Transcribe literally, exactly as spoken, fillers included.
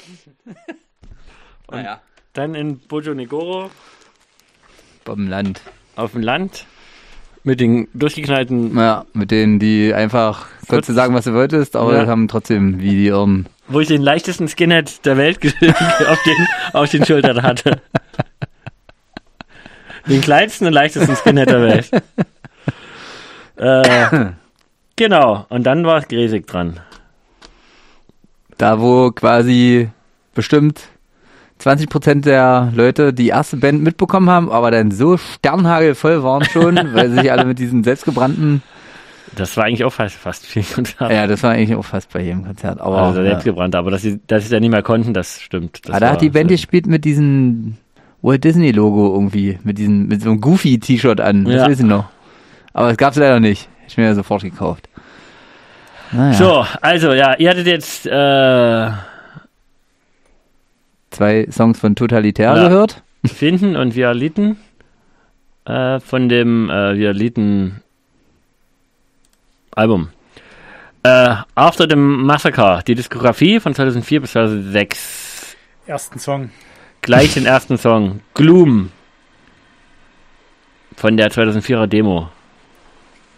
Und naja. Dann in Bojonegoro. Auf dem Land. Auf dem Land. Mit den durchgeknallten... Ja, mit denen, die einfach, konntest du sagen, was du wolltest, aber ja. haben trotzdem wie die Irren. Wo ich den leichtesten Skinhead der Welt auf, den, auf den Schultern hatte. Den kleinsten und leichtesten Skinhead der Welt. Äh, genau, und dann war Gräsig dran. Da, wo quasi bestimmt zwanzig Prozent der Leute die erste Band mitbekommen haben, aber dann so sternhagelvoll waren schon, weil sich alle mit diesen selbstgebrannten... Das war eigentlich auch fast, fast viel Konzert. Ja, das war eigentlich auch fast bei jedem Konzert. Aber, also ja. selbstgebrannt, aber dass sie, dass sie da nicht mehr konnten, das stimmt. Das aber da war, hat die Band gespielt mit diesem Walt Disney Logo irgendwie, mit diesem, mit so einem Goofy-T-Shirt an, das ja. weiß ich noch. Aber es gab's leider nicht. Ich mir ja sofort gekauft. Naja. So, also ja, ihr hattet jetzt äh, zwei Songs von Totalitär ja. gehört. Finden und Violiten äh, von dem äh, Violiten Album. Äh, After the Massacre, die Diskografie von zweitausendvier bis zweitausendsechs. Ersten Song. Gleich den ersten Song. Gloom. Von der zweitausendvierer Demo.